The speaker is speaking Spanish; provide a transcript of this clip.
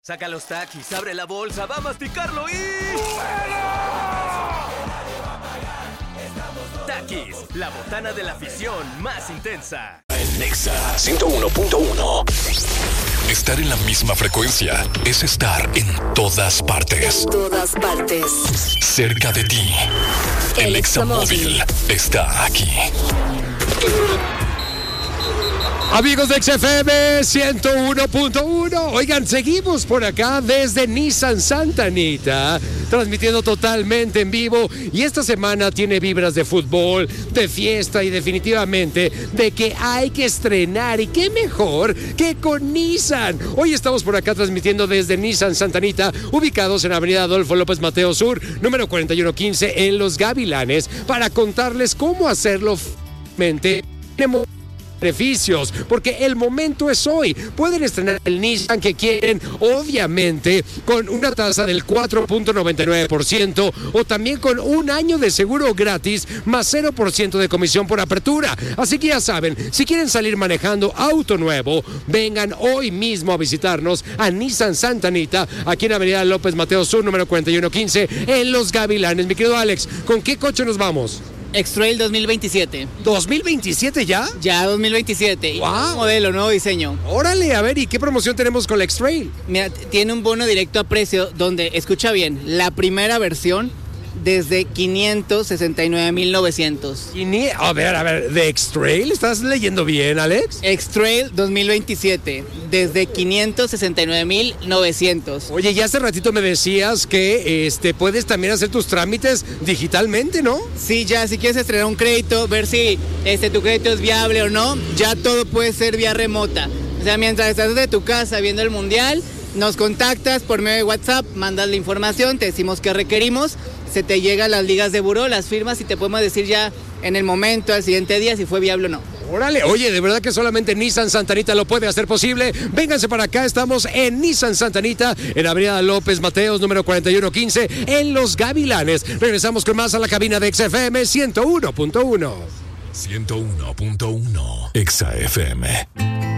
Saca los Takis, abre la bolsa, va a masticarlo y... Takis, la botana de la afición más intensa. El Nexa 101.1. Estar en la misma frecuencia es estar en todas partes. En todas partes. Cerca de ti. El Examóvil está aquí. Amigos de XFM 101.1, oigan, seguimos por acá desde Nissan Santa Anita, transmitiendo totalmente en vivo, y esta semana tiene vibras de fútbol, de fiesta y definitivamente de que hay que estrenar, y qué mejor que con Nissan. Hoy estamos por acá transmitiendo desde Nissan Santa Anita, ubicados en Avenida Adolfo López Mateo Sur, número 4115 en Los Gavilanes, para contarles cómo hacerlo beneficios, porque el momento es hoy. Pueden estrenar el Nissan que quieren, obviamente con una tasa del 4.99% o también con un año de seguro gratis más 0% de comisión por apertura. Así que ya saben, si quieren salir manejando auto nuevo, vengan hoy mismo a visitarnos a Nissan Santa Anita, aquí en Avenida López Mateo Sur, número 4115 en Los Gavilanes. Mi querido Alex, ¿con qué coche nos vamos? X-Trail 2027. ¿2027 ya? Ya 2027. Wow. Nuevo modelo, nuevo diseño. Órale, a ver, ¿y qué promoción tenemos con la X-Trail? Mira, tiene un bono directo a precio donde, escucha bien, la primera versión desde 569,900. A ver, ¿de X-Trail? ¿Estás leyendo bien, Alex? X-Trail 2027, desde 569,900. Oye, ya hace ratito me decías que puedes también hacer tus trámites digitalmente, ¿no? Sí, ya, si quieres estrenar un crédito, ver si tu crédito es viable o no, ya todo puede ser vía remota. O sea, mientras estás desde tu casa viendo el mundial, nos contactas por medio de WhatsApp, mandas la información, te decimos qué requerimos, se te llegan las ligas de buró, las firmas y te podemos decir ya en el momento, al siguiente día, si fue viable o no. Órale, oye, de verdad que solamente Nissan Santa Anita lo puede hacer posible. Vénganse para acá, estamos en Nissan Santa Anita, en Avenida López Mateos, número 4115, en Los Gavilanes. Regresamos con más a la cabina de XFM 101.1. 101.1 XFM.